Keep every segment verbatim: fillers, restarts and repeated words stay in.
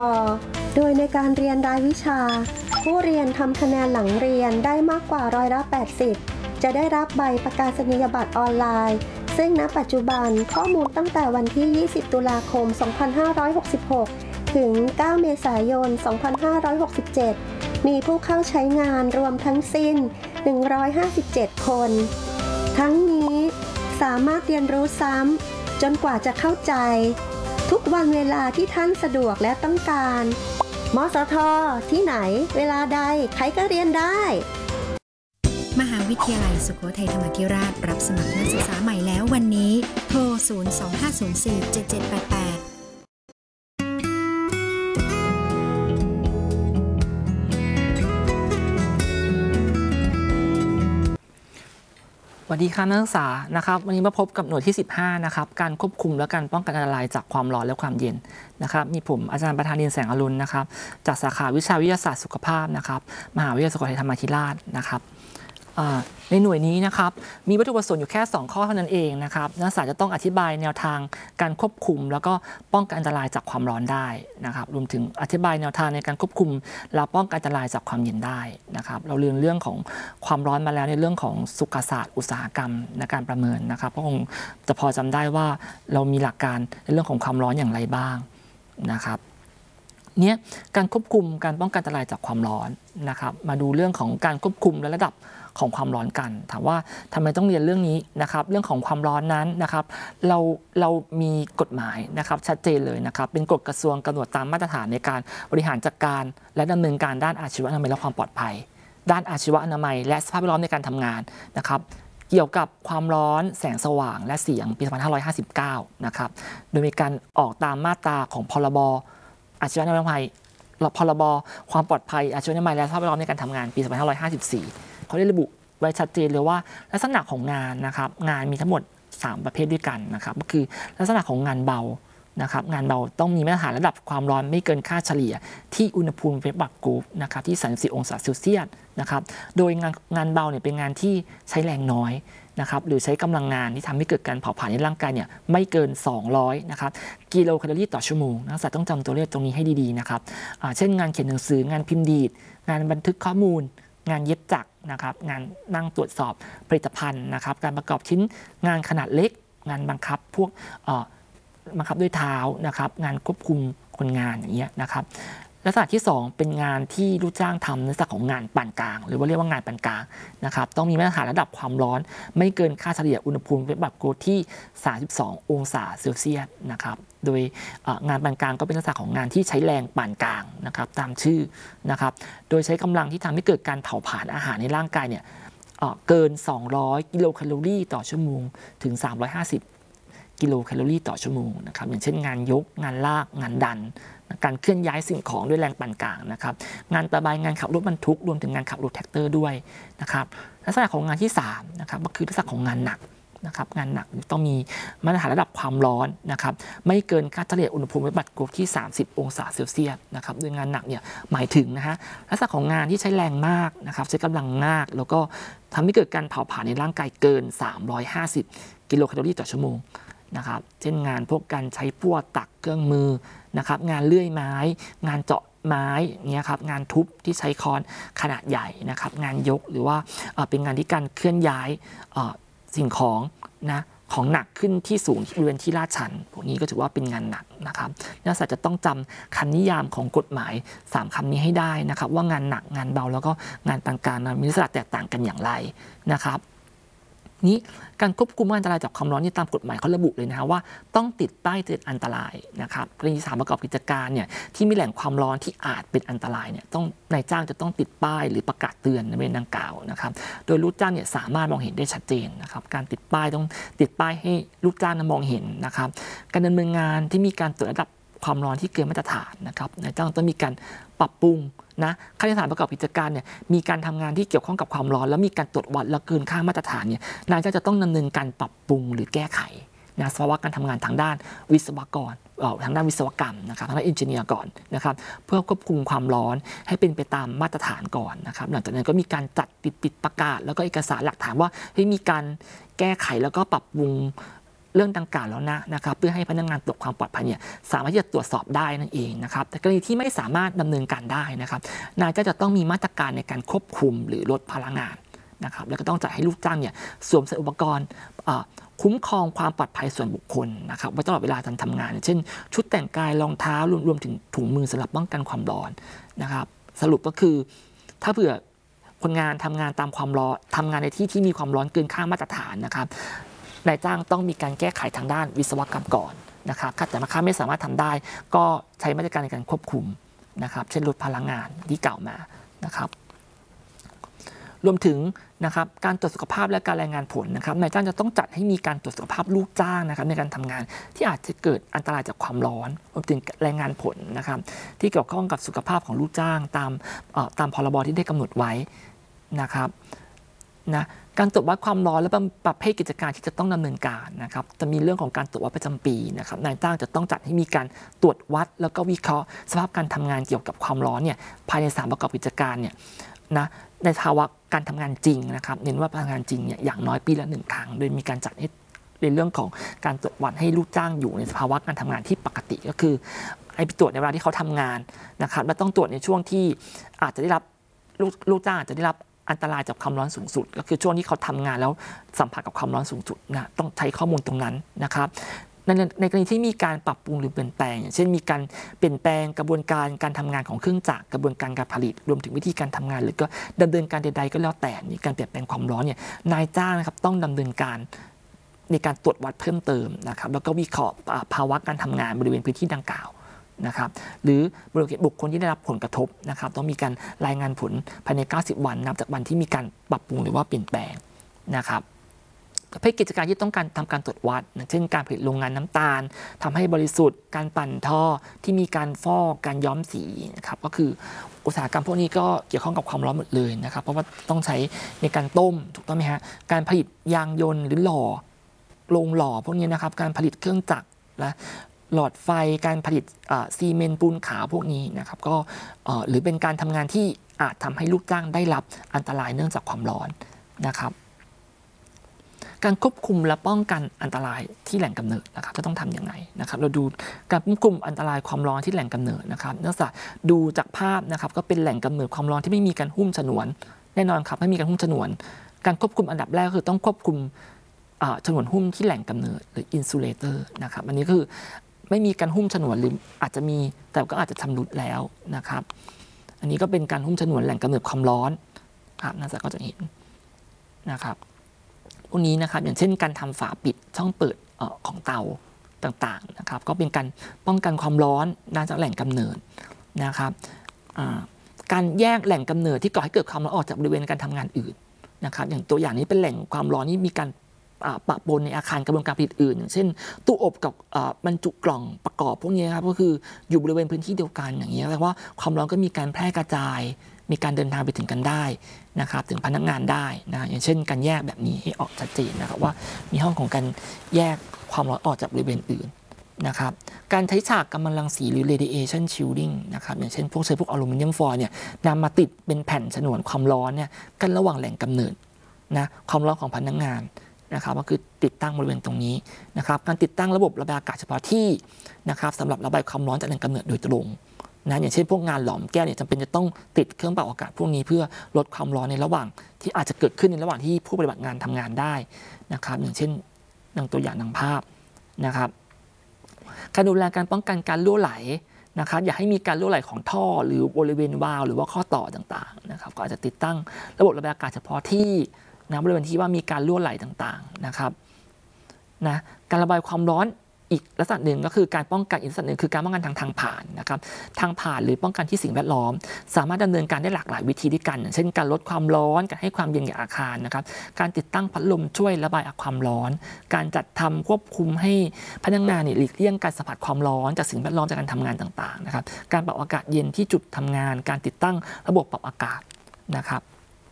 โดยในการเรียนรายวิชาผู้เรียนทำคะแนนหลังเรียนได้มากกว่าร้อยละแปดสิบจะได้รับใบประกาศนียบัตรออนไลน์ซึ่งณปัจจุบันข้อมูลตั้งแต่วันที่ยี่สิบตุลาคมสองพันห้าร้อยหกสิบหกถึงเก้าเมษายนสองพันห้าร้อยหกสิบเจ็ดมีผู้เข้าใช้งานรวมทั้งสิ้นหนึ่งร้อยห้าสิบเจ็ดคนทั้งนี้สามารถเรียนรู้ซ้ำจนกว่าจะเข้าใจทุกวันเวลาที่ท่านสะดวกและต้องการมสท.ที่ไหนเวลาใดใครก็เรียนได้มหาวิทยาลัยสุโขทัยธรรมาธิราชรับสมัครนักศึกษาใหม่แล้ววันนี้โทรศูนย์ สอง ห้า ศูนย์ สี่ เจ็ด เจ็ด แปด แปดสวัสดีค่ะนักศึกษานะครับวันนี้มาพบกับหน่วยที่สิบห้านะครับการควบคุมและการป้องกันอันตรายจากความร้อนและความเย็นนะครับมีผมอาจารย์ประธานดินแสงอรุณนะครับจากสาขาวิชาวิทยาศาสตร์สุขภาพนะครับมหาวิทยาลัยสุโขทัยธรรมาธิราชนะครับในหน่วยนี้นะครับมีวัตถุประสงค์อยู่แค่สองข้อเท่านั้นเองนะครับนักศึกษาจะต้องอธิบายแนวทางการควบคุมแล้วก็ป้องกันอันตรายจากความร้อนได้นะครับรวมถึงอธิบายแนวทางในการควบคุมและป้องกันอันตรายจากความเย็นได้นะครับเราเรียนเรื่องของความร้อนมาแล้วในเรื่องของสุขศาสตร์อุตสาหกรรมในการประเมินนะครับก็คงจะพอจำได้ว่าเรามีหลักการในเรื่องของความร้อนอย่างไรบ้างนะครับเนี่ยการควบคุมการป้องกันอันตรายจากความร้อนนะครับมาดูเรื่องของการควบคุมและระดับของความร้อนกันถามว่าทำไมต้องเรียนเรื่องนี้นะครับเรื่องของความร้อนนั้นนะครับเราเรามีกฎหมายนะครับชัดเจนเลยนะครับเป็นกฎกระทรวงกำหนดตามมาตรฐานในการบริหารจัดการและดำเนินการด้านอาชีวะอนามัยและความปลอดภัยด้านอาชีวะอนามัยและสภาพแวดล้อมในการทำงานนะครับเกี่ยวกับความร้อนแสงสว่างและเสียงปี สองพันห้าร้อยห้าสิบเก้า นะครับโดยมีการออกตามมาตราของพรบอาชีวะอนามัยพรบความปลอดภัยอาชีวะอนามัยและสภาพแวดล้อมในการทำงานปี สองพันห้าร้อยห้าสิบสี่เขาได้ระบุไว้ชัดเจนเลยว่าลักษณะของงานนะครับงานมีทั้งหมดสามประเภทด้วยกันนะครับก็คือลักษณะของงานเบานะครับงานเบาต้องมีมาตรฐานระดับความร้อนไม่เกินค่าเฉลี่ยที่อุณหภูมิเวฟบักกูฟนะครับที่สามสิบสี่องศาเซลเซียสนะครับโดยงานงานเบาเนี่ยเป็นงานที่ใช้แรงน้อยนะครับหรือใช้กำลังงานที่ทำให้เกิดการเผาผลาญในร่างกายเนี่ยไม่เกินสองร้อยนะครับกิโลแคลอรี่ต่อชั่วโมงนักศึกษาต้องจำตัวเลขตรงนี้ให้ดีๆนะครับเช่นงานเขียนหนังสืองานพิมพ์ดีดงานบันทึกข้อมูลงานเย็บจักรนะครับงานนั่งตรวจสอบผลิตภัณฑ์นะครับการประกอบชิ้นงานขนาดเล็กงานบังคับพวกบังคับด้วยเท้านะครับงานควบคุมคนงานอย่างเงี้ยนะครับลักษณะที่สองเป็นงานที่ลูกจ้างทำในลักษณะของงานปานกลางหรือว่าเรียกว่างานปานกลางนะครับต้องมีมาตรฐานระดับความร้อนไม่เกินค่าเฉลี่ยอุณหภูมิเป็นแบบโกที่สามสิบสององศาเซลเซียสนะครับโดยงานปานกลางก็เป็นลักษณะของงานที่ใช้แรงปานกลางนะครับตามชื่อนะครับโดยใช้กำลังที่ทำให้เกิดการเผาผลาญอาหารในร่างกายเนี่ยเกินสองร้อยกิโลแคลอรี่ต่อชั่วโมงถึงสามร้อยห้าสิบกิโลแคลอรี่ต่อชั่วโมงนะครับอย่างเช่นงานยกงานลากงานดันการเคลื่อนย้ายสิ่งของด้วยแรงปานกลางนะครับงานตะไบงานขับรถบรรทุกรวมถึงงานขับรถแท็กเตอร์ด้วยนะครับลักษณะของงานที่สามนะครับก็คือลักษณะของงานหนักนะครับงานหนักต้องมีมาตรฐานระดับความร้อนนะครับไม่เกินค่าเฉลี่ยอุณหภูมิวัดกลบที่สามสิบองศาเซลเซียสนะครับโดยงานหนักเนี่ยหมายถึงนะฮะลักษณะของงานที่ใช้แรงมากนะครับใช้กำลังมากแล้วก็ทำให้เกิดการเผาผลาญในร่างกายเกินสามร้อยห้าสิบกิโลแคลอรี่ต่อชั่วโมงนะครับเช่นงานพวกการใช้พวกตักเครื่องมือนะครับงานเลื่อยไม้งานเจาะไม้เงี้ยครับงานทุบที่ใช้ค้อนขนาดใหญ่นะครับงานยกหรือว่าเป็นงานที่การเคลื่อนย้ายสิ่งของนะของหนักขึ้นที่สูงบริเวณที่ลาดชันพวกนี้ก็ถือว่าเป็นงานหนักนะครับนักศึกษาจะต้องจำคำนิยามของกฎหมายสามคำนี้ให้ได้นะครับว่างานหนักงานเบาแล้วก็งานปานกลางมีลักษณะแตกต่างกันอย่างไรนะครับนี้การควบคุมอันตรายจากความร้อนนี่ตามกฎหมายเขาระบุเลยนะว่าต้องติดป้ายเตือนอันตรายนะครับกรณีสถานประกอบกิจการเนี่ยที่มีแหล่งความร้อนที่อาจเป็นอันตรายเนี่ยต้องนายจ้างจะต้องติดป้ายหรือประกาศเตือนในบริเวณดังกล่าวนะครับโดยลูกจ้างเนี่ยสามารถมองเห็นได้ชัดเจนนะครับการติดป้ายต้องติดป้ายให้ลูกจ้างมองเห็นนะครับการดำเนินงานที่มีการตรวจระดับความร้อนที่เกินมาตรฐานนะครับนายจ้างต้องมีการปรับปรุงนะค่าสถานประกอบกิจการเนี่ยมีการทำงานที่เกี่ยวข้องกับความร้อนแล้วมีการตรวจวัดแล้วเกินค่ามาตรฐานเนี่ยนายจ้างจะต้องดำเนินการปรับปรุงหรือแก้ไขนะสภาวะการทำงานทางด้านวิศวกรทางด้านวิศวกรรมนะครับทางด้านเอนจิเนียร์ก่อนนะครับเพื่อควบคุมความร้อนให้เป็นไปตามมาตรฐานก่อนนะครับหลังจากนั้นก็มีการจัดติดปิดประกาศแล้วก็เอกสารหลักฐานว่าให้มีการแก้ไขแล้วก็ปรับปรุงเรื่องดังกล่าวแล้วนะนะครับเพื่อให้พนักงานตรวจความปลอดภัยเนี่ยสามารถที่จะตรวจสอบได้นั่นเองนะครับแต่กรณีที่ไม่สามารถดำเนินการได้นะครับนายจ้างจะต้องมีมาตรการในการควบคุมหรือลดพลังงานนะครับแล้วก็ต้องจัดให้ลูกจ้างเนี่ยสวมใส่อุปกรณ์คุ้มครองความปลอดภัยส่วนบุคคลนะครับไว้ตลอดเวลาการทำงานเช่นชุดแต่งกายรองเท้ารวมรวมถึงถุงมือสำหรับป้องกันความร้อนนะครับสรุปก็คือถ้าเผื่อคนงานทำงานตามความร้อนทำงานในที่ที่มีความร้อนเกินค่ามาตรฐานนะครับนายจ้างต้องมีการแก้ไขทางด้านวิศวกรรมก่อนนะครับถ้าแต่มาค่าไม่สามารถทำได้ก็ใช้มาตรการในการควบคุมนะครับเช่นลดพลังงานที่กล่าวมานะครับรวมถึงนะครับการตรวจสุขภาพและการรายงานผลนะครับนายจ้างจะต้องจัดให้มีการตรวจสุขภาพลูกจ้างนะครับในการทำงานที่อาจจะเกิดอันตรายจากความร้อนรวมถึงรายงานผลนะครับที่เกี่ยวข้องกับสุขภาพของลูกจ้างตามตามพรบที่ได้กำหนดไว้นะครับนะการตรวจวัดความร้อนและประเภทกิจการที่จะต้องดำเนินการนะครับจะมีเรื่องของการตรวจวัดประจำปีนะครับนายจ้างจะต้องจัดให้มีการตรวจวัดแล้วก็วิเคราะห์สภาพการทำงานเกี่ยวกับความร้อนเนี่ยภายในสถานประกอบกิจการเนี่ยนะในภาวะการทำงานจริงนะครับเน้นว่าพนักงานจริงเนี่ยอย่างน้อยปีละหนึ่งครั้งโดยมีการจัดให้ในเรื่องของการตรวจวัดให้ลูกจ้างอยู่ในภาวะการทำงานที่ปกติก็คือไอ้ไปตรวจในเวลาที่เขาทำงานนะครับและต้องตรวจในช่วงที่อาจจะได้รับลูกลูกจ้างอาจจะได้รับอันตรายจากความร้อนสูงสุดก็คือช่วงที่เขาทำงานแล้วสัมผัสกับความร้อนสูงสุดนะต้องใช้ข้อมูลตรงนั้นนะครับในในกรณีที่มีการปรับปรุงหรือเปลี่ยนแปลงอย่างเช่นมีการเปลี่ยนแปลงกระบวนการการทำงานของเครื่องจักรกระบวนการการผลิตรวมถึงวิธีการทำงานหรือก็ดำเนินการใดๆก็แล้วแต่มีการเปลี่ยนแปลงความร้อนเนี่ยนายจ้างนะครับต้องดำเนินการในการตรวจวัดเพิ่มเติมนะครับแล้วก็วิเคราะห์ภาวะการทำงานบริเวณพื้นที่ดังกล่าวนะครับหรือบริเวณบุคคลที่ได้รับผลกระทบนะครับต้องมีการรายงานผลภายในเก้าสิบวันนับจากวันที่มีการปรับปรุงหรือว่าเปลี่ยนแปลงนะครับประเภทกิจการที่ต้องการทำการตรวจวัดเช่นการผลิตโรงงานน้ำตาลทำให้บริสุทธิ์การปั่นท่อที่มีการฟอกการย้อมสีนะครับก็คืออุตสาหกรรมพวกนี้ก็เกี่ยวข้องกับความร้อนหมดเลยนะครับเพราะว่าต้องใช้ในการต้มถูกต้องไหมฮะการผลิตยางยนต์หรือหล่อโรงหล่อพวกนี้นะครับการผลิตเครื่องจักรและหลอดไฟการผลิตซีเมนต์ปูนขาวพวกนี้นะครับก็หรือเป็นการทำงานที่อาจทำให้ลูกจ้างได้รับอันตรายเนื่องจากความร้อนนะครับการควบคุมและป้องกันอันตรายที่แหล่งกำเนิดนะครับจะต้องทำยังไงนะครับเราดูการควบคุมอันตรายความร้อนที่แหล่งกำเนิดนะครับเนื่องจากดูจากภาพนะครับก็เป็นแหล่งกำเนิดความร้อนที่ไม่มีการหุ้มฉนวนแน่นอนครับไม่มีการหุ้มฉนวนการควบคุมอันดับแรกคือต้องควบคุมฉนวนหุ้มที่แหล่งกำเนิดหรืออินซูเลเตอร์นะครับอันนี้คือไม่มีการหุ้มฉนวนหรืออาจจะมีแต่ก็อาจจะชำรุดแล้วนะครับอันนี้ก็เป็นการหุ้มฉนวนแหล่งกำเนิดความร้อนครับน่าจะก็จะเห็นนะครับพวกนี้นะครับอย่างเช่นการทำฝาปิดช่องเปิดเอ่อของเตาต่างๆนะครับก็เป็นการป้องกันความร้อนมาจากแหล่งกำเนิดนะครับการแยกแหล่งกำเนิดที่ก่อให้เกิดความร้อนออกจากบริเวณการทำงานอื่นนะครับอย่างตัวอย่างนี้เป็นแหล่งความร้อนที่มีการปะปนในอาคารกระบวนการผลิตอื่นอย่างเช่นตู้อบกับบรรจุกล่องประกอบพวกนี้ครับก็คืออยู่บริเวณพื้นที่เดียวกันอย่างนี้แปลว่าความร้อนก็มีการแพร่กระจายมีการเดินทางไปถึงกันได้นะครับถึงพนักงานได้นะอย่างเช่นการแยกแบบนี้ให้ออกชัดเจนนะครับว่ามีห้องของการแยกความร้อนออกจากบริเวณอื่นนะครับการใช้ฉากกัมมันรังสีหรือ radiation shielding นะครับอย่างเช่นพวกใช้พวกอลูมิเนียมฟอยล์เนี่ยนำมาติดเป็นแผ่นฉนวนความร้อนเนี่ยกันระหว่างแหล่งกำเนิดนะความร้อนของพนักงานนะครับก็คือติดตั้งบริเวณตรงนี้นะครับการติดตั้งระบบระบายอากาศเฉพาะที่นะครับสำหรับระบายความร้อนจากแหล่งกำเนิดโดยตรงนะอย่างเช่นพวกงานหลอมแก้วเนี่ยจำเป็นจะต้องติดเครื่องเป่าอากาศพวกนี้เพื่อลดความร้อนในระหว่างที่อาจจะเกิดขึ้นในระหว่างที่ผู้ปฏิบัติงานทำงานได้นะครับอย่างเช่นดังตัวอย่างดังภาพนะครับการดูแลการป้องกันการรั่วไหลนะครับอย่าให้มีการรั่วไหลของท่อหรือบริเวณวาล์วหรือว่าข้อต่อต่างๆนะครับก็อาจจะติดตั้งระบบระบายอากาศเฉพาะที่นะบริเวณที่ว่ามีการรั่วไหลต่างๆนะครับนะการระบายความร้อนอีกลักษณะหนึ่งก็คือการป้องกันอีกลักษณะหนึ่งคือการป้องกันทางทางผ่านนะครับทางผ่านหรือป้องกันที่สิ่งแวดล้อมสามารถดำเนินการได้หลากหลายวิธีด้วยกันอย่างเช่นการลดความร้อนการให้ความเย็นแก่อาคารนะครับการติดตั้งพัดลมช่วยระบายความร้อนการจัดทำควบคุมให้พนักงานหลีกเลี่ยงการสัมผัสความร้อนจากสิ่งแวดล้อมจากการทำงานต่างๆนะครับการปรับอากาศเย็นที่จุดทำงานการติดตั้งระบบปรับอากาศนะครับ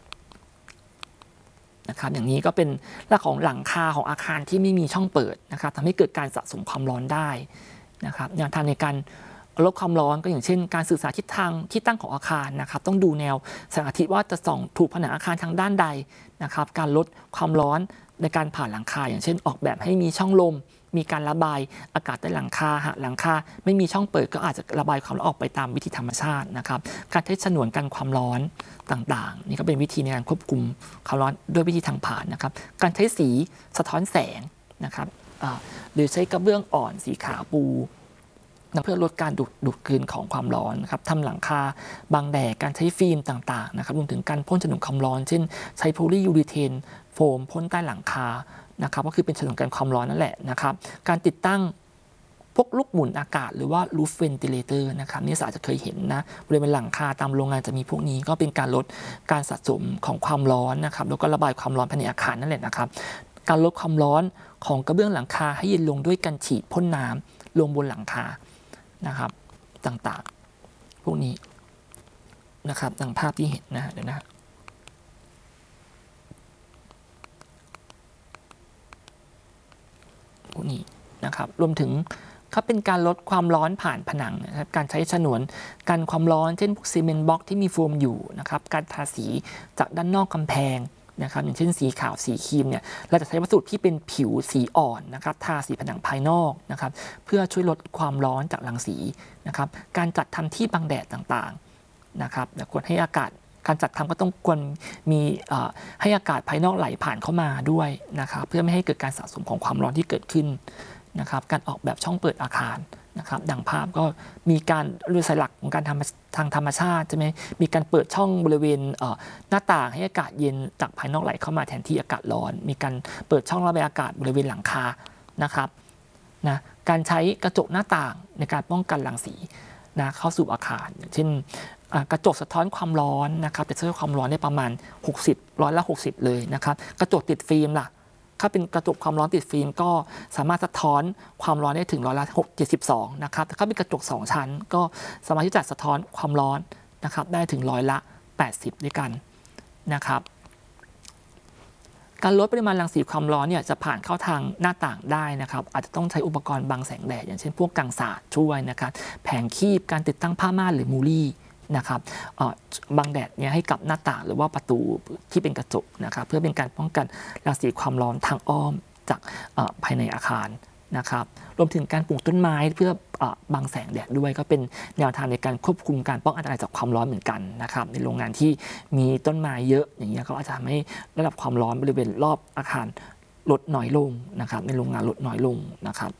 นะครับอย่างนี้ก็เป็นลักษณะของหลังคาของอาคารที่ไม่มีช่องเปิดนะครับทำให้เกิดการสะสมความร้อนได้นะครับแนวทางในการลดความร้อนก็อย่างเช่นการสื่อสารทิศทางที่ตั้งของอาคารนะครับต้องดูแนวแสงอาทิตย์ว่าจะส่องถูกผนังอาคารทางด้านใดนะครับการลดความร้อนในการผ่านหลังคาอย่างเช่นออกแบบให้มีช่องลมมีการระบายอากาศใต้หลังคาหากหลังคาไม่มีช่องเปิดก็อาจจะระบายความร้อนออกไปตามวิธีธรรมชาตินะครับการใช้ฉนวนกันความร้อนต่างๆนี่ก็เป็นวิธีในการควบคุมความร้อนด้วยวิธีทางผ่านนะครับการใช้สีสะท้อนแสงนะครับหรือใช้กระเบื้องอ่อนสีขาวปูเพื่อลดการดูดดูดกลืนของความร้อนนะครับทำหลังคาบังแดดการใช้ฟิล์มต่างๆนะครับรวมถึงการพ่นฉนวนความร้อนเช่นใช้โพลียูรีเทนโฟมพ่นใต้หลังคานะครับก็คือเป็นฉนวนกันความร้อนนั่นแหละนะครับการติดตั้งพวกลูกหมุนอากาศหรือว่า roof ventilator นะครับนี่อาจจะเคยเห็นนะบริเวณหลังคาตามโรงงานจะมีพวกนี้ก็เป็นการลดการสะสมของความร้อนนะครับแล้วก็ระบายความร้อนภายในอาคารนั่นแหละนะครับการลดความร้อนของกระเบื้องหลังคาให้เย็นลงด้วยการฉีดพ่นน้ำลงบนหลังคานะครับต่างๆพวกนี้นะครับดังภาพที่เห็นนะเดี๋ยวนะพวกนี้นะครับรวมถึงเขาเป็นการลดความร้อนผ่านผนังนะครับการใช้ฉนวนกันความร้อนเช่นพวกซีเมนต์บล็อกที่มีโฟมอยู่นะครับการทาสีจากด้านนอกกำแพงนะครับอย่างเช่นสีขาวสีครีมเนี่ยเราจะใช้วัสดุที่เป็นผิวสีอ่อนนะครับทาสีผนังภายนอกนะครับเพื่อช่วยลดความร้อนจากรังสีนะครับการจัดทำที่บังแดดต่างๆนะครับควรให้อากาศการจัดทำก็ต้องควรมีให้อากาศภายนอกไหลผ่านเข้ามาด้วยนะครับเพื่อไม่ให้เกิดการสะสมของความร้อนที่เกิดขึ้นนะครับการออกแบบช่องเปิดอาคารนะครับดังภาพก็มีการโดยสายหลักของการทำทางธรรมชาติใช่ไหมมีการเปิดช่องบริเวณหน้าต่างให้อากาศเย็นจากภายนอกไหลเข้ามาแทนที่อากาศร้อนมีการเปิดช่องระบายอากาศบริเวณหลังคานะครับนะการใช้กระจกหน้าต่างในการป้องกันรังสีนะเข้าสู่อาคารอย่างเช่นกระจกสะท้อนความร้อนนะครับจะช่วยความร้อนได้ประมาณหกสิบร้อยละหกสิบเลยนะครับกระจกติดฟิล์มล่ะถ้าเป็นกระจกความร้อนติดฟิล์มก็สามารถสะท้อนความร้อนได้ถึงร้อยละเจ็ดสิบสองนะครับแต่ถ้าเป็นกระจกสองชั้นก็สามารถที่จะสะท้อนความร้อนนะครับได้ถึงร้อยละแปดสิบด้วยกันนะครับการลดปริมาณรังสีความร้อนเนี่ยจะผ่านเข้าทางหน้าต่างได้นะครับอาจจะต้องใช้อุปกรณ์บังแสงแดดอย่างเช่นพวกกังสาดช่วยนะครับแผงคีบการติดตั้งผ้าม่านหรือมูลี่นะครับบังแดดเนี่ยให้กับหน้าต่างหรือว่าประตูที่เป็นกระจกนะครับเพื่อเป็นการป้องกันรังสีความร้อนทางอ้อมจากภายในอาคารนะครับรวมถึงการปลูกต้นไม้เพื่อบังแสงแดดด้วยก็เป็นแนวทางในการควบคุมการป้องกันอันตรายจากความร้อนเหมือนกันนะครับในโรงงานที่มีต้นไม้เยอะอย่างเงี้ยก็อาจจะทำให้ระดับความร้อนบริเวณรอบอาคารลดน้อยลงนะครับในโรงงานลดน้อยลงนะครับ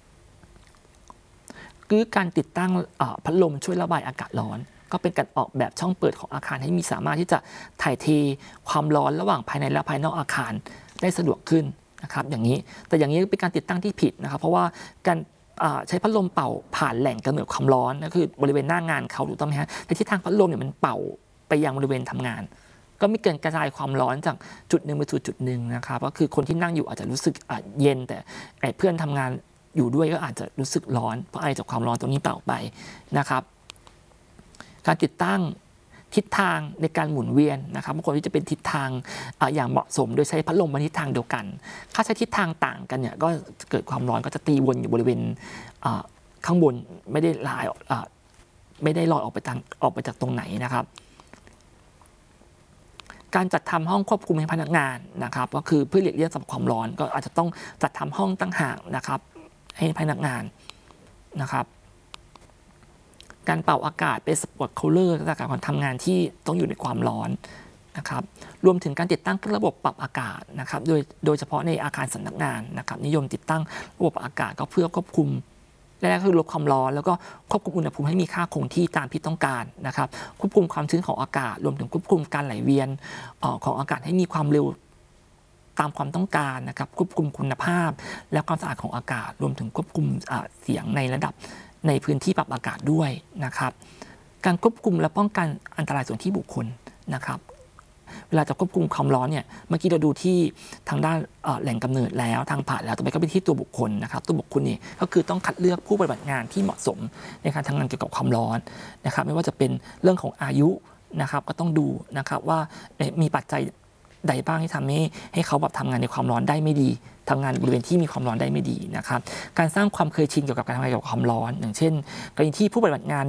คือการติดตั้งพัดลมช่วยระบายอากาศร้อนก็เป็นการออกแบบช่องเปิดของอาคารให้มีสามารถที่จะถ่ายเทความร้อนระหว่างภายในและภายนอกอาคารได้สะดวกขึ้นนะครับอย่างนี้แต่อย่างนี้เป็นการติดตั้งที่ผิดนะครับเพราะว่าการใช้พัดลมเป่าผ่านแหล่งกำเนิดความร้อนก็คือบริเวณหน้างานเขาถูกต้องไหมฮะแต่ที่ทางพัดลมเนี่ยมันเป่าไปยังบริเวณทำงานก็มีการกระจายความร้อนจากจุดหนึ่งไปสู่จุดหนึ่งนะครับก็คือคนที่นั่งอยู่อาจจะรู้สึกเย็นแต่เพื่อนทำงานอยู่ด้วยก็อาจจะรู้สึกร้อนเพราะไอจากความร้อนตรงนี้เป่าไปนะครับการติดตั้งทิศทางในการหมุนเวียนนะครับบางคนที่จะเป็นทิศทาง อ, อย่างเหมาะสมโดยใช้พัดลมมาทิศทางเดียวกันถ้าใช้ทิศทางต่างกันเนี่ยก็เกิดความร้อนก็จะตีวนอยู่บริเวณข้างบนไม่ได้ลายไม่ได้ลอยออกไปทางออกไปจากตรงไหนนะครับการจัดทำห้องควบคุมให้พนักงานนะครับก็คือเพื่อหลีกเลี่ยงความร้อนก็อาจจะต้องจัดทำห้องตั้งห่างนะครับให้พนักงานนะครับการเป่าอากาศเป็นสปอร์ตคูลเลอร์จากการทำงานที่ต้องอยู่ในความร้อนนะครับรวมถึงการติดตั้งระบบปรับอากาศนะครับโดยโดยเฉพาะในอาคารสำนักงานนะครับนิยมติดตั้งระบบอากาศก็เพื่อควบคุมแรกคือลดความร้อนแล้วก็ควบคุมอุณหภูมิให้มีค่าคงที่ตามที่ต้องการนะครับควบคุมความชื้นของอากาศรวมถึงควบคุมการไหลเวียนของอากาศให้มีความเร็วตามความต้องการนะครับควบคุมคุณภาพและความสะอาดของอากาศรวมถึงควบคุมเสียงในระดับในพื้นที่ปรับอากาศด้วยนะครับการควบคุมและป้องกันอันตรายส่วนที่บุคคลนะครับเวลาจะควบคุมความร้อนเนี่ยเมื่อกี้เราดูที่ทางด้านแหล่งกำเนิดแล้วทางผ่านแล้วต่อไปก็เป็นที่ตัวบุคคลนะครับตัวบุคคลนี่ก็คือต้องคัดเลือกผู้ปฏิบัติงานที่เหมาะสมในการทำงานเกี่ยวกับความร้อนนะครับไม่ว่าจะเป็นเรื่องของอายุนะครับก็ต้องดูนะครับว่ามีปัจจัยใดบ้างที่ทำให้ให้เขาแบบทำงานในความร้อนได้ไม่ดีทำงานบริเวณที่มีความร้อนได้ไม่ดีนะครับการสร้างความเคยชินเกี่ยวกับการทำงานเกี่ยวกับความร้อนอย่างเช่นกรณีที่ผู้ปฏิบัติงานเนี่ย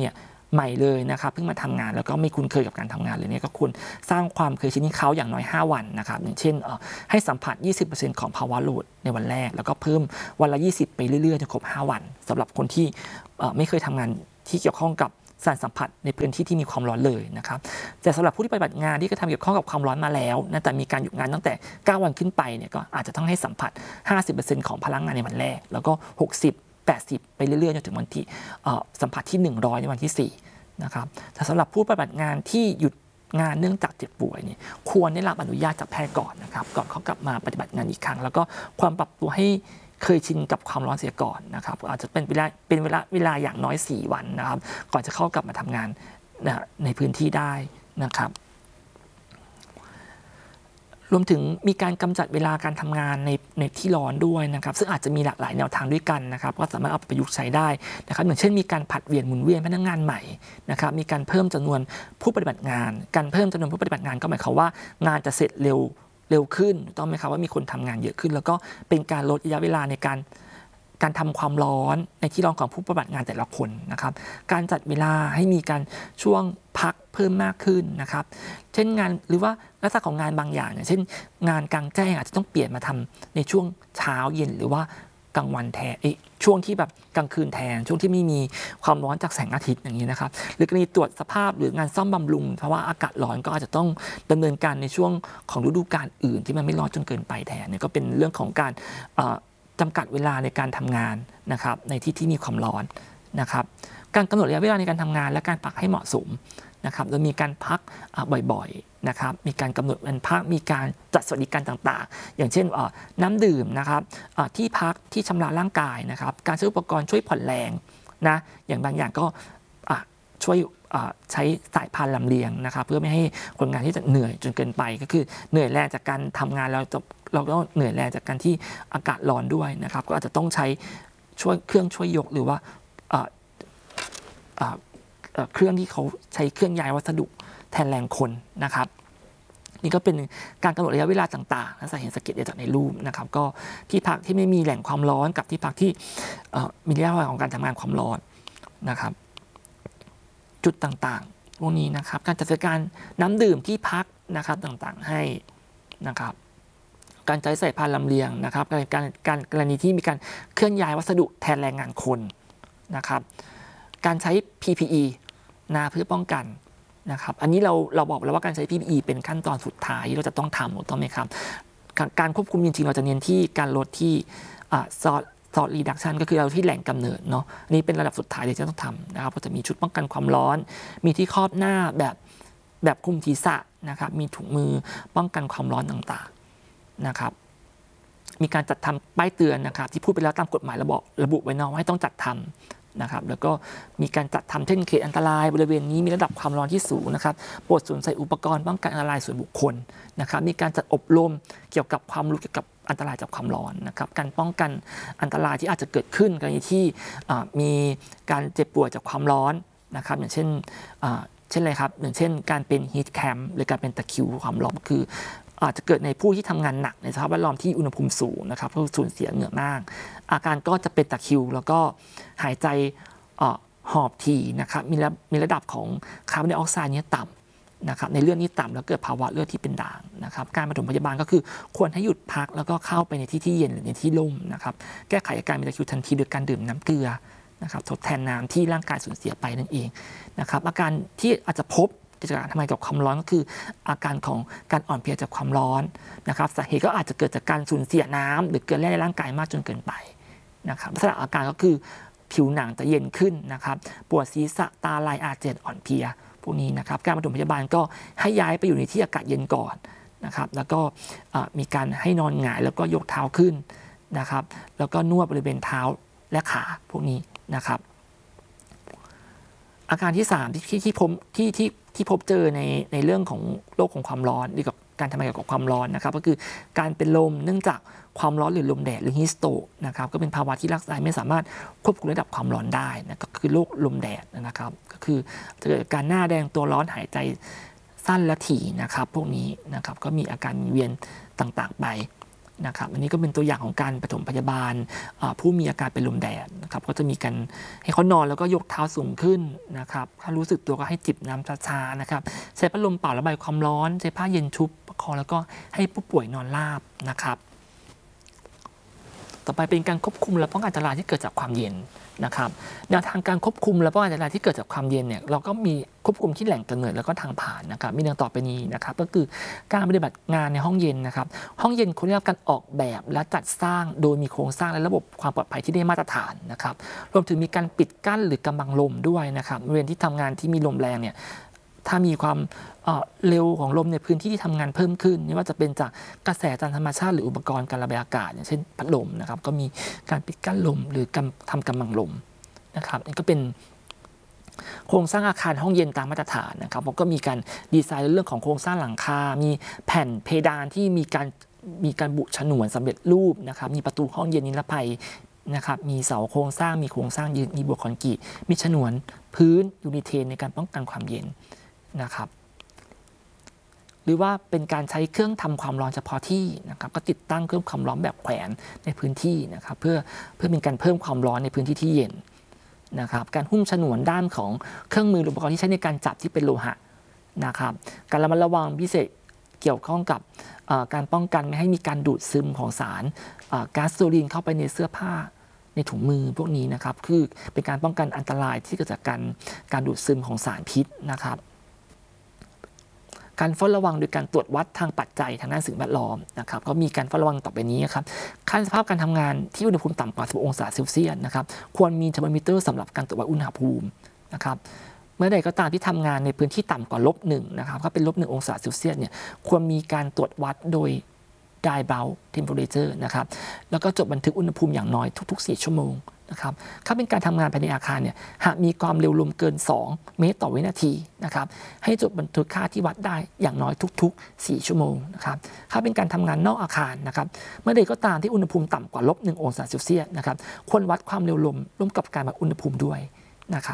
ใหม่เลยนะครับเพิ่งมาทำงานแล้วก็ไม่คุ้นเคยกับการทำงานเลยเนี่ยก็ควรสร้างความเคยชินให้เขาอย่างน้อยห้าวันนะครับอย่างเช่นให้สัมผัส ยี่สิบเปอร์เซ็นต์ ของภาวะโหลดในวันแรกแล้วก็เพิ่มวันละยี่สิบไปเรื่อยๆจนครบห้าวันสำหรับคนที่ไม่เคยทำงานที่เกี่ยวข้องกับสารสัมผัสในพื้นที่ที่มีความร้อนเลยนะครับแต่สำหรับผู้ที่ปฏิบัติงานที่กระทำเกี่ยวข้องกับความร้อนมาแล้วนะแต่มีการหยุดงานตั้งแต่เก้าวันขึ้นไปเนี่ยก็อาจจะต้องให้สัมผัส ห้าสิบเปอร์เซ็นต์ ของพลังงานในวันแรกแล้วก็หกสิบ แปดสิบไปเรื่อยๆจนถึงวันที่สัมผัสที่หนึ่งร้อยในวันที่สี่นะครับแต่สำหรับผู้ปฏิบัติงานที่หยุดงานเนื่องจากเจ็บป่วยเนี่ยควรได้รับอนุญาตจากแพทย์ก่อนนะครับก่อนเขากลับมาปฏิบัติงานอีกครั้งแล้วก็ความปรับตัวให้เคยชินกับความร้อนเสียก่อนนะครับอาจจะเป็นเวลาเป็นเวลาเวลาอย่างน้อยสี่วันนะครับก่อนจะเข้ากลับมาทำงานในพื้นที่ได้นะครับรวมถึงมีการกำจัดเวลาการทำงานในในที่ร้อนด้วยนะครับซึ่งอาจจะมีหลากหลายแนวทางด้วยกันนะครับก็สามารถเอาไปประยุกต์ใช้ได้นะครับอย่างเช่นมีการผัดเวียนหมุนเวียนพนักงานใหม่นะครับมีการเพิ่มจำนวนผู้ปฏิบัติงานการเพิ่มจำนวนผู้ปฏิบัติงานก็หมายความว่างานจะเสร็จเร็วเร็วขึ้นต้องไหมครับว่ามีคนทำงานเยอะขึ้นแล้วก็เป็นการลดระยะเวลาในการการทำความร้อนในที่ร้อนของผู้ปฏิบัติงานแต่ละคนนะครับการจัดเวลาให้มีการช่วงพักเพิ่มมากขึ้นนะครับเช่นงานหรือว่าลักษณะของงานบางอย่างอย่างเช่นงานกลางแจ้งอาจจะต้องเปลี่ยนมาทำในช่วงเช้าเย็นหรือว่ากลางวันแทนช่วงที่แบบกลางคืนแทนช่วงที่ไม่มีความร้อนจากแสงอาทิตย์อย่างนี้นะครับหรือกรณีตรวจสภาพหรืองานซ่อมบำรุงเพราะว่าอากาศร้อนก็อาจจะต้องดำเนินการในช่วงของฤดูกาลอื่นที่มันไม่ร้อนจนเกินไปแทนเนี่ยก็เป็นเรื่องของการจำกัดเวลาในการทำงานนะครับในที่ที่มีความร้อนนะครับการกำหนดระยะเวลาในการทำงานและการพักให้เหมาะสมนะครับโดยมีการพักบ่อยๆนะครับมีการกำหนดวันพักมีการจัดสวัสดิการต่างๆอย่างเช่นน้ำดื่มนะครับที่พักที่ชำระร่างกายนะครับการใช้อุปกรณ์ช่วยผ่อนแรงนะอย่างบางอย่างก็ช่วยใช้สายพานลำเลียงนะครับเพื่อไม่ให้คนงานที่จะเหนื่อยจนเกินไปก็คือเหนื่อยแรงจากการทำงานแล้วเราก็เหนื่อยแรงจากการที่อากาศร้อนด้วยนะครับก็อาจจะต้องใช้ช่วยเครื่องช่วยยกหรือว่าเครื่องที่เขาใช้เครื่องย้ายวัสดุแทนแรงคนนะครับนี่ก็เป็นการกำหนดระยะเวลาต่างๆและสาเหตุสังเกตได้จากในรูปนะครับก็ที่พักที่ไม่มีแหล่งความร้อนกับที่พักที่มีระยะเวลาของการทำงานความร้อนนะครับจุดต่างๆพวกนี้นะครับการจัดการน้ำดื่มที่พักนะครับต่างๆให้นะครับการใช้สายพานลำเลียงนะครับการการการกรณีที่มีการเคลื่อนย้ายวัสดุแทนแรงงานคนนะครับการใช้ พี พี อี นะเพื่อป้องกันนะครับอันนี้เราเราบอกแล้วว่าการใช้ พี พี อี เป็นขั้นตอนสุดท้ายที่เราจะต้องทำถูกต้องไหมครับการควบคุมจริงๆเราจะเน้นที่การลดที่ซอสซอสรีดักชันก็คือเราที่แหล่งกำเนิดเนาะอันนี้เป็นระดับสุดท้ายที่จะต้องทำนะครับก็จะมีชุดป้องกันความร้อนมีที่ครอบหน้าแบบแบบคลุมศีรษะนะครับมีถุงมือป้องกันความร้อนต่างๆนะครับมีการจัดทำป้ายเตือนนะครับที่พูดไปแล้วตามกฎหมายระบุระบุไว้เนาะว่าให้ต้องจัดทำนะครับแล้วก็มีการจัดทำเช่นเขตอันตรายบริเวณนี้มีระดับความร้อนที่สูงนะครับโปรดสวมใส่อุปกรณ์ป้องกันอันตรายส่วนบุคคลนะครับมีการจัดอบรมเกี่ยวกับความรู้เกี่ยวกับอันตรายจากความร้อนนะครับการป้องกันอันตรายที่อาจจะเกิดขึ้นกรณีที่มีการเจ็บป่วยจากความร้อนนะครับอย่างเช่นเช่นอะไรครับอย่างเช่นการเป็นฮีทแคมป์หรือการเป็นตะคริวความร้อนคืออาจจะเกิดในผู้ที่ทำงานหนักในสภาพแวดล้อมที่อุณหภูมิสูงนะครับเพื่อสูญเสียเหงื่อมากอาการก็จะเป็นตะคริวแล้วก็หายใจหอบถี่นะครับมีมีระดับของคาร์บอนไดออกไซด์นี้ต่ำนะครับในเลือดนี้ต่ำแล้วเกิดภาวะเลือดที่เป็นด่างนะครับการปฐมพยาบาลก็คือควรให้หยุดพักแล้วก็เข้าไปในที่ที่เย็นหรือในที่ร่มนะครับแก้ไขอาการเป็นตะคริวทันทีโดยการดื่มน้ำเกลือนะครับทดแทนน้ำที่ร่างกายสูญเสียไปนั่นเองนะครับอาการที่อาจจะพบจากการทำงานกับความร้อนก็คืออาการของการอ่อนเพลียจากความร้อนนะครับสาเหตุก็อาจจะเกิดจากการสูญเสียน้ำหรือเกลือแร่ในร่างกายมากจนเกินไปนะครับลักษณะอาการก็คือผิวหนังจะเย็นขึ้นนะครับปวดศีรษะตาลายอาเจียนอ่อนเพลียพวกนี้นะครับการปฐมพยาบาลก็ให้ย้ายไปอยู่ในที่อากาศเย็นก่อนนะครับแล้วก็มีการให้นอนหงายแล้วก็ยกเท้าขึ้นนะครับแล้วก็นวดบริเวณเท้าและขาพวกนี้นะครับอาการที่สามที่ที่พบที่ที่ที่พบเจอในในเรื่องของโรคของความร้อนหรือกับการทำงานเกี่ยวกับความร้อนนะครับก็คือการเป็นลมเนื่องจากความร้อนหรือลมแดดหรือฮีสโตกนะครับก็เป็นภาวะที่ร่างกายไม่สามารถควบคุมระดับความร้อนได้นะก็คือโรคลมแดดนะครับก็คือจะเกิดการหน้าแดงตัวร้อนหายใจสั้นและถี่นะครับพวกนี้นะครับก็มีอาการเวียนต่างๆไปนะครับอันนี้ก็เป็นตัวอย่างของการปฐมพยาบาลผู้มีอาการเป็นลมแดดนะครับก็จะมีการให้เขานอนแล้วก็ยกเท้าสูงขึ้นนะครับถ้ารู้สึกตัวก็ให้จิบน้ำช้าๆนะครับใช้พัดลมเป่าระบายความร้อนใช้ผ้าเย็นชุบประคองแล้วก็ให้ผู้ป่วยนอนราบนะครับต่อไปเป็นการควบคุมและป้องกันอันตรายที่เกิดจากความเย็นนะครับแนวทางการควบคุมและป้องกันอันตรายที่เกิดจากความเย็นเนี่ยเราก็มีควบคุมที่แหล่งกำเนิดแล้วก็ทางผ่านนะครับมีดังต่อไปนี้นะครับก็คือการปฏิบัติงานในห้องเย็นนะครับห้องเย็นควรได้รับการออกแบบและจัดสร้างโดยมีโครงสร้างและระบบความปลอดภัยที่ได้มาตรฐานนะครับรวมถึงมีการปิดกั้นหรือกำบังลมด้วยนะครับบริเวณที่ทำงานที่มีลมแรงเนี่ยถ้ามีความเร็วของลมในพื้นที่ที่ทำงานเพิ่มขึ้นไม่ว่าจะเป็นจากกระแสตามธรรมชาติหรืออุปกรณ์การระบายอากาศอย่างเช่นพัดลมนะครับก็มีการปิดกั้นลมหรือทำกำบังลมนะครับนี่ก็เป็นโครงสร้างอาคารห้องเย็นตามมาตรฐานนะครับก็มีการดีไซน์เรื่องของโครงสร้างหลังคามีแผ่นเพดานที่มีการมีการบุฉนวนสำเร็จรูปนะครับมีประตูห้องเย็นนิรภัยนะครับมีเสาโครงสร้างมีโครงสร้างยืนมีบัวคอนกรีตมีฉนวนพื้นยูนิเทนในการป้องกันความเย็นนะครับหรือว่าเป็นการใช้เครื่องทำความร้อนเฉพาะที่นะครับก็ติดตั้งเครื่องความร้อนแบบแขวนในพื้นที่นะครับเพื่อเพื่อเป็นการเพิ่มความร้อนในพื้นที่ที่เย็นนะครับการหุ้มฉนวนด้านของเครื่องมืออุปกรณ์ที่ใช้ในการจับที่เป็นโลหะนะครับการระมัดระวังพิเศษเกี่ยวข้องกับการป้องกันไม่ให้มีการดูดซึมของสารก๊าซโซลีนเข้าไปในเสื้อผ้าในถุงมือพวกนี้นะครับคือเป็นการป้องกันอันตรายที่เกิดจากการการดูดซึมของสารพิษนะครับการเฝ้าระวังโดยการตรวจวัดทางปัจจัยทางด้านสิ่งแวดล้อมนะครับก็มีการเฝ้าระวังต่อไปนี้ครับค่าสภาพการทำงานที่อุณหภูมิต่ำกว่าสิบองศาเซลเซียสนะครับควรมีเทอร์โมมิเตอร์สำหรับการตรวจวัดอุณหภูมินะครับเมื่อใดก็ตามที่ทำงานในพื้นที่ต่ำกว่าลบหนึ่งนะครับก็เป็นลบหนึ่งองศาเซลเซียสเนี่ยควรมีการตรวจวัดโดย dry bulb temperature นะครับแล้วก็จดบันทึกอุณหภูมิอย่างน้อยทุกๆสี่ชั่วโมงนะครับถ้าเป็นการทำงานภายในอาคารเนี่ยหากมีความเร็วลมเกินสองเมตรต่อวินาทีนะครับให้จดบันทึกค่าที่วัดได้อย่างน้อยทุกๆสี่ชั่วโมงนะครับถ้าเป็นการทำงานนอกอาคารนะครับเมื่อใดก็ตามที่อุณหภูมิต่ำกว่าลบหนึ่งองศาเซลเซียสนะครับควรวัดความเร็วลมร่วมกับการวัดอุณหภูมิด้วยนะครับ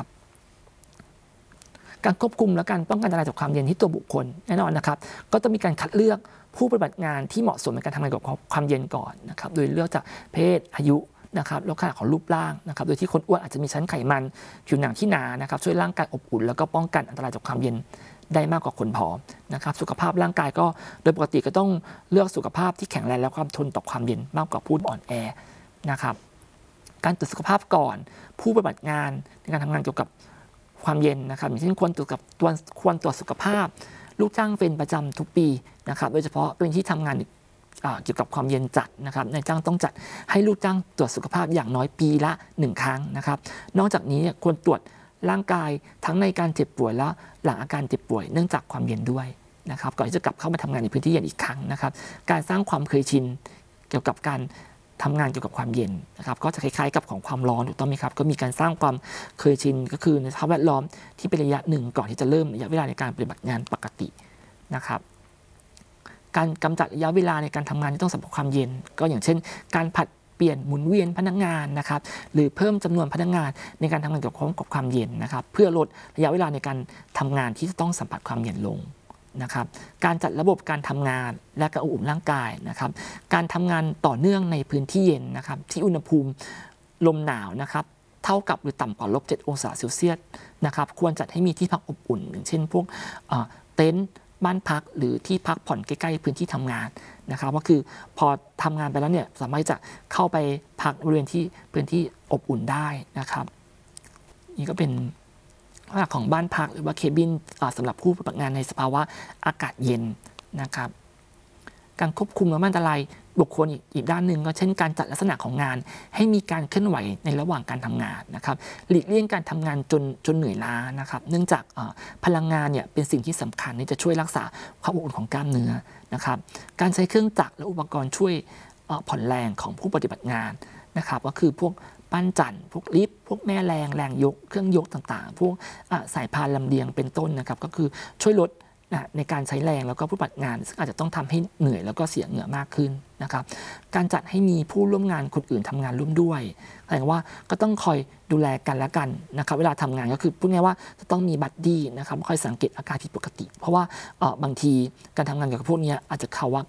การควบคุมและการป้องกันอันตรายจากความเย็นที่ตัวบุคคลแน่นอนนะครับก็ต้องมีการคัดเลือกผู้ปฏิบัติงานที่เหมาะสมในการทำงานกับความเย็นก่อนนะครับโดยเลือกจากเพศอายุนะครับแล้วขนาดของรูปร่างนะครับโดยที่คนอ้วนอาจจะมีชั้นไขมันผิวหนังที่หนานะครับช่วยร่างกายอบอุ่นแล้วก็ป้องกันอันตรายจากความเย็นได้มากกว่าคนผอมนะครับสุขภาพร่างกายก็โดยปกติก็ต้องเลือกสุขภาพที่แข็งแรงและความทนต่อความเย็นมากกว่าผู้อ่อนแอนะครับการตรวจสุขภาพก่อนผู้ปฏิบัติงานในการทำงานเกี่ยวกับความเย็นนะครับอย่างเช่นควรตรวจกับตัวควรตรวจสุขภาพลูกจ้างเป็นประจำทุกปีนะครับโดยเฉพาะเป็นที่ทำงานเกี่ยวกับความเย็นจัดนะครับนายจ้างต้องจัดให้ลูกจ้างตรวจสุขภาพอย่างน้อยปีละหนึ่งครั้งนะครับนอกจากนี้ควรตรวจร่างกายทั้งในการเจ็บป่วยและหลังอาการเจ็บป่วยเนื่องจากความเย็นด้วยนะครับก่อนที่จะกลับเข้ามาทำงานในพื้นที่เย็นอีกครั้งนะครับการสร้างความเคยชินเกี่ยวกับการทำงานเกี่ยวกับความเย็นนะครับก็จะคล้ายๆกับของความร้อนถูกต้องไหมครับก็มีการสร้างความเคยชินก็คือในสภาพแวดล้อมที่เป็นระยะหนึ่งก่อนที่จะเริ่มระยะเวลาในการปฏิบัติงานปกตินะครับการกำจัดระยะเวลาในการทำงานที่ต้องสัมผัสความเย็นก็อย่างเช่นการผัดเปลี่ยนหมุนเวียนพนักงานนะครับหรือเพิ่มจำนวนพนักงานในการทำงานเกี่ยวข้องกับความเย็นนะครับเพื่อลดระยะเวลาในการทำงานที่จะต้องสัมผัสความเย็นลงนะครับการจัดระบบการทำงานและการอบอุ่นร่างกายนะครับการทำงานต่อเนื่องในพื้นที่เย็นนะครับที่อุณหภูมิลมหนาวนะครับเท่ากับหรือต่ำกว่าลบเจ็ดองศาเซลเซียสนะครับควรจัดให้มีที่พักอบอุ่นอย่างเช่นพวกเต็นท์บ้านพักหรือที่พักผ่อนใกล้ๆพื้นที่ทำงานนะครับก็คือพอทำงานไปแล้วเนี่ยสามารถจะเข้าไปพักบริเวณที่พื้นที่อบอุ่นได้นะครับนี่ก็เป็นของบ้านพักหรือว่าเคบินสำหรับผู้ปฏิบัติงานในสภาวะอากาศเย็นนะครับการควบคุมและอันตรายบุคคลอีกด้านหนึ่งก็เช่นการจัดลักษณะของงานให้มีการเคลื่อนไหวในระหว่างการทำงานนะครับหลีกเลี่ยงการทำงานจนจนเหนื่อยล้านะครับเนื่องจากพลังงานเนี่ยเป็นสิ่งที่สำคัญที่จะช่วยรักษาความอบอุ่นของกล้ามเนื้อนะครับการใช้เครื่องจักรและอุปกรณ์ช่วยผ่อนแรงของผู้ปฏิบัติงานนะครับก็คือพวกปั้นจันพวกลิฟต์พวกแม่แรงแรงยกเครื่องยกต่างๆพวกสายพานลำเลียงเป็นต้นนะครับก็คือช่วยลดในการใช้แรงแล้วก็ผู้ปฏิบัติงานซึ่งอาจจะต้องทำให้เหนื่อยแล้วก็เสียเหงื่อมากขึ้นนะครับการจัดให้มีผู้ร่วมงานคนอื่นทำงานร่วมด้วยแสดงว่าก็ต้องคอยดูแลกันและกันนะครับเวลาทำงานก็คือพูดง่ายว่าจะต้องมีบัดดี้นะครับคอยสังเกตอาการผิดปกติเพราะว่าบางทีการทำงานกับพวกนี้อาจจะเขาว่าเกิด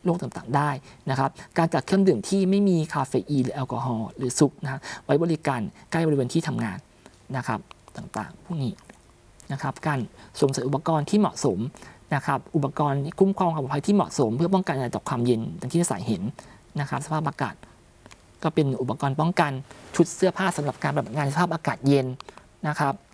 โรคต่างๆได้นะครับการจัดเครื่องดื่มที่ไม่มีคาเฟอีนหรือแอลกอฮอล์หรือซุกนะไว้บริการใกล้บริเวณที่ทำงานนะครับต่างๆพวกนี้นะครับการสวมใส่อุปกรณ์ที่เหมาะสมนะครับอุปกรณ์คุ้มครองความปลอดภัยที่เหมาะสมเพื่อป้องกันอันตรายจากความเย็นดังที่นักศึกษาเห็นนะครับสภาพอากาศก็เป็นอุปกรณ์ป้องกันชุดเสื้อผ้าสำหรับการปฏิบัติงานในสภาพอากาศเย็นนะครับ